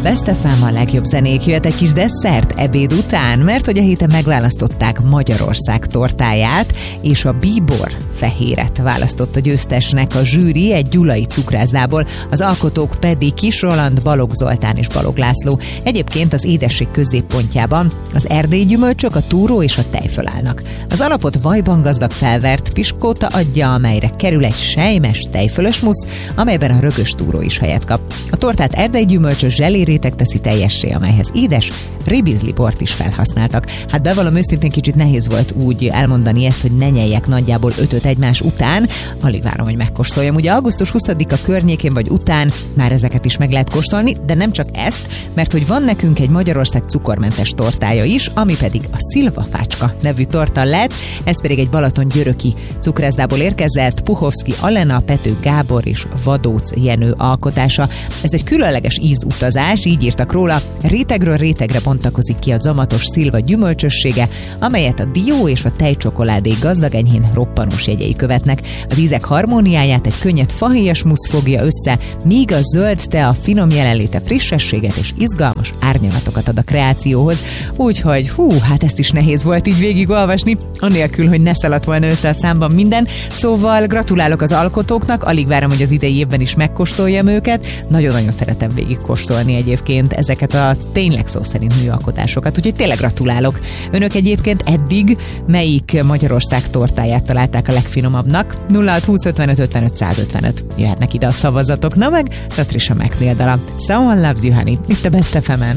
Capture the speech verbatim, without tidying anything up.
Best ef em, a legjobb zenék, jöhet egy kis desszert ebéd után, mert hogy a héten megválasztották Magyarország tortáját, és a bíbor fehéret választott a győztesnek a zsűri egy gyulai cukrászdából, az alkotók pedig Kis Roland, Balogh Zoltán és Balogh László. Egyébként az édesség középpontjában az erdélyi gyümölcsök, a túró és a tejföl állnak. Az alapot vajban gazdag felvert piskóta adja, amelyre kerül egy sejmes tejfölös musz, amelyben a rögös túró is helyet kap. A tortát erdélyi gyümölcsös zseléréteg teszi teljessé, amelyhez édes ribizli bort is felhasználtak. Hát bevallom őszintén, kicsit nehéz volt úgy elmondani ezt, hogy ne nyeljek nagyjából ötöt egymás után. Alig várom, hogy megkóstoljam. Ugye augusztus huszadika környékén vagy után már ezeket is meg lehet kóstolni, de nem csak ezt, mert hogy van nekünk egy Magyarország cukormentes tortája is, ami pedig a Szilvafácska nevű torta lett, ez pedig egy balatongyöröki cukrászdából érkezett, Puhovszky Alena, Pető Gábor és Vadóc Jenő alkotása. Ez egy különleges ízutazás, így írtak róla, rétegről rétegre bontakozik ki a zamatos szilva gyümölcsössége, amelyet a dió és a tejcsokoládé gazdag, enyhén roppanós jegyei követnek. Az ízek harmóniáját egy könnyed fahéjas musz fogja össze, míg a zöld tea finom jelenléte frissességet és izgalmas árnyalatokat ad a kreációhoz. Úgyhogy hú, hát ezt is nehéz volt így végigolvasni, anélkül, hogy ne szaladt volna össze a számban minden. Szóval gratulálok az alkotóknak, alig várom, hogy az idei évben is megkóstoljam őket. Nagyon-nagyon szeretem végigkóstolni egyébként ezeket a tényleg szó szerint műalkotásokat, úgyhogy tényleg gratulálok. Önök egyébként eddig melyik Magyarország tortáját találták a legfinomabbnak? nulla hat húsz ötvenöt ötvenöt száz ötvenöt. Jöhetnek ide a szavazatok. Na meg Patricia McNeil dala. Someone Loves You Honey. Itt a Best ef emen.